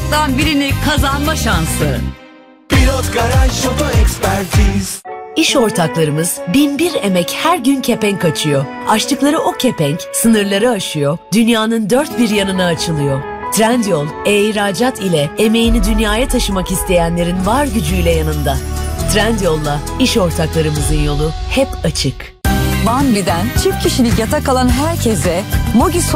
ortaktan birini kazanma şansı. Pilot Garaj Oto Ekspertiz. İş ortaklarımız binbir emek her gün kepenk açıyor. Açtıkları o kepenk sınırları aşıyor, dünyanın dört bir yanına açılıyor. Trendyol, e-ihracat ile emeğini dünyaya taşımak isteyenlerin var gücüyle yanında. Trendyol'la iş ortaklarımızın yolu hep açık. Bambi'den çift kişilik yatak alan herkese Mogi